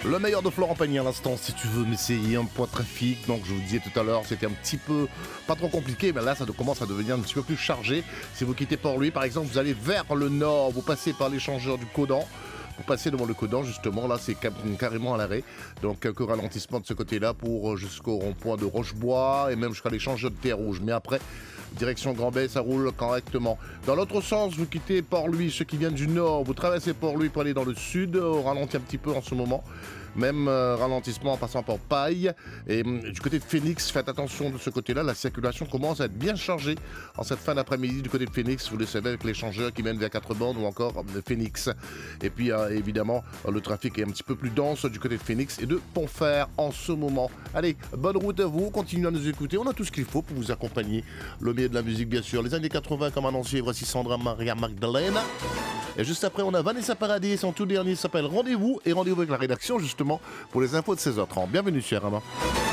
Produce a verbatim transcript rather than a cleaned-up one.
Le meilleur de Florent Pagny à l'instant, si tu veux m'essayer un point trafic. Donc je vous disais tout à l'heure, c'était un petit peu, pas trop compliqué, mais là ça commence à devenir un petit peu plus chargé. Si vous quittez Port-Louis, par exemple, vous allez vers le nord, vous passez par l'échangeur du Caudan. Vous passez devant le Caudan, justement, là c'est carrément à l'arrêt. Donc quelques ralentissements de ce côté-là pour jusqu'au rond-point de Rochebois et même jusqu'à l'échangeur de Terre Rouge. Mais après, direction Grand-Bay, ça roule correctement. Dans l'autre sens, vous quittez Port-Louis, ceux qui viennent du nord, vous traversez Port-Louis pour aller dans le sud, au ralenti un petit peu en ce moment. Même euh, ralentissement en passant par Paille. Et hum, du côté de Phoenix, faites attention de ce côté-là, la circulation commence à être bien chargée en cette fin d'après-midi du côté de Phoenix, vous le savez, avec l'échangeur qui mène vers Quatre-Bornes ou encore euh, Phoenix. Et puis euh, évidemment, euh, le trafic est un petit peu plus dense du côté de Phoenix et de Pontfer en ce moment. Allez, bonne route à vous, continuez à nous écouter, on a tout ce qu'il faut pour vous accompagner. Le meilleur de la musique, bien sûr, les années quatre-vingts comme annoncé, voici Sandra Maria Magdalena. Et juste après, on a Vanessa Paradis, son tout dernier s'appelle Rendez-vous, et rendez-vous avec la rédaction justement pour les infos de seize heures trente. Bienvenue, cher Anna.